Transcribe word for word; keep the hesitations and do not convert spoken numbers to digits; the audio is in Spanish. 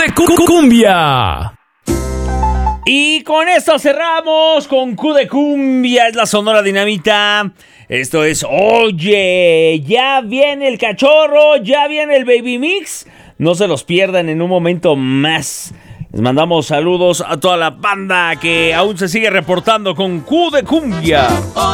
de cu- Cumbia. Y con esto cerramos con Q de Cumbia, es la Sonora Dinamita. Esto es, oye, ya viene el cachorro, ya viene el Baby Mix. No se los pierdan en un momento más. Les mandamos saludos a toda la banda que aún se sigue reportando con Q de Cumbia.